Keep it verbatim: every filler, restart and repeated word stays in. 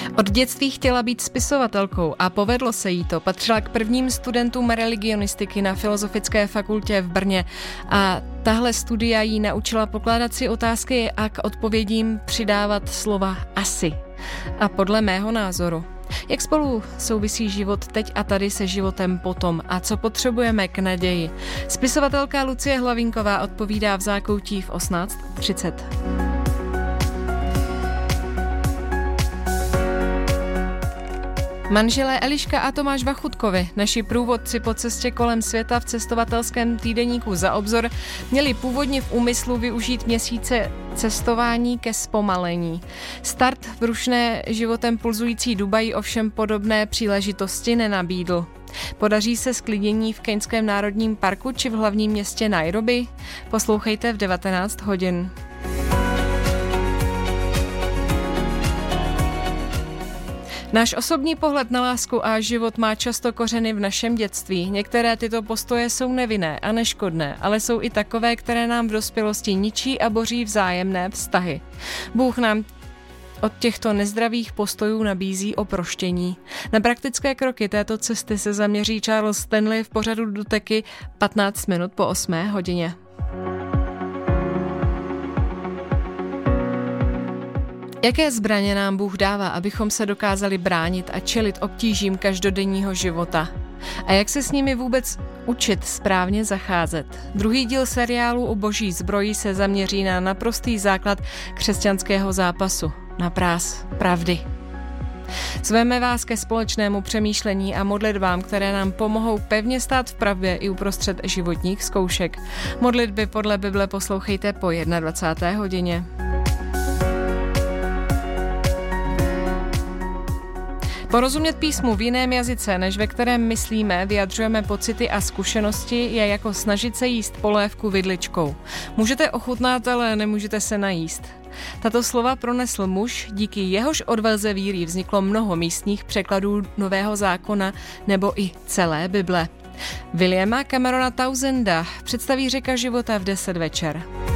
Od dětství chtěla být spisovatelkou a povedlo se jí to. Patřila k prvním studentům religionistiky na Filozofické fakultě v Brně a tahle studia jí naučila pokládat si otázky a k odpovědím přidávat slova asi. A podle mého názoru. Jak spolu souvisí život teď a tady se životem potom a co potřebujeme k naději? Spisovatelka Lucie Hlavínková odpovídá v Zákoutí v osmnáct třicet. Manželé Eliška a Tomáš Vachutkovi, naši průvodci po cestě kolem světa v cestovatelském týdeníku Za obzor, měli původně v úmyslu využít měsíce cestování ke zpomalení. Start v rušné životem pulzující Dubaji ovšem podobné příležitosti nenabídl. Podaří se sklidnění v Keňském národním parku či v hlavním městě Nairobi? Poslouchejte v devatenáct hodin. Náš osobní pohled na lásku a život má často kořeny v našem dětství. Některé tyto postoje jsou nevinné a neškodné, ale jsou i takové, které nám v dospělosti ničí a boří vzájemné vztahy. Bůh nám od těchto nezdravých postojů nabízí oproštění. Na praktické kroky této cesty se zaměří Charles Stanley v pořadu Doteky patnáct minut po osmé hodině. Jaké zbraně nám Bůh dává, abychom se dokázali bránit a čelit obtížím každodenního života? A jak se s nimi vůbec učit správně zacházet? Druhý díl seriálu o boží zbroji se zaměří na naprostý základ křesťanského zápasu, na práz pravdy. Zveme vás ke společnému přemýšlení a modlitbám, které nám pomohou pevně stát v pravdě i uprostřed životních zkoušek. Modlitby podle Bible poslouchejte po dvacáté jedné hodině. Porozumět písmu v jiném jazyce, než ve kterém myslíme, vyjadřujeme pocity a zkušenosti, je jako snažit se jíst polévku vidličkou. Můžete ochutnat, ale nemůžete se najíst. Tato slova pronesl muž, díky jehož odvaze víry vzniklo mnoho místních překladů Nového zákona nebo i celé Bible. Williama Camerona Townsenda představí Řeka života v deset večer.